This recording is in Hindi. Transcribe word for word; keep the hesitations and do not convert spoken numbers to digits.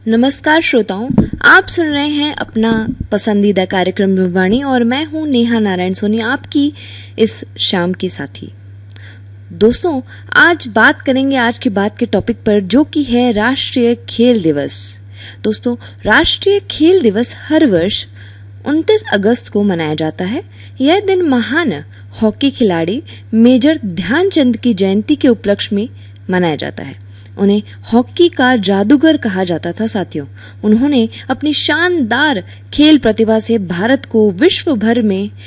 नमस्कार श्रोताओं, आप सुन रहे हैं अपना पसंदीदा कार्यक्रम युवावाणी और मैं हूं नेहा नारायण सोनी, आपकी इस शाम की साथी। दोस्तों, आज बात करेंगे आज की बात के टॉपिक पर, जो कि है राष्ट्रीय खेल दिवस। दोस्तों, राष्ट्रीय खेल दिवस हर वर्ष उनतीस अगस्त को मनाया जाता है। यह दिन महान हॉकी खिलाड़ी मेजर ध्यानचंद की जयंती के उपलक्ष्य में मनाया जाता है। उन्हें हॉकी का जादूगर कहा जाता था। साथियों, उन्होंने अपनी शानदार खेल प्रतिभा से भारत को विश्व भर में